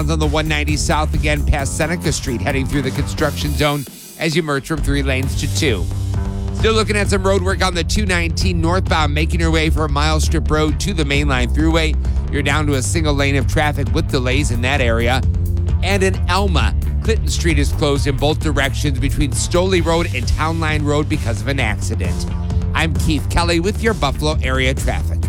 on the 190 south again past Seneca Street, heading through the construction zone as you merge from 3 lanes to 2. Still looking at some road work on the 219 northbound, making your way from Miles Strip Road to the mainline thruway. You're down to a single lane of traffic with delays in that area. And in Elma, Clinton Street is closed in both directions between Stoley Road and Town Line Road because of an accident. I'm Keith Kelly with your Buffalo area traffic.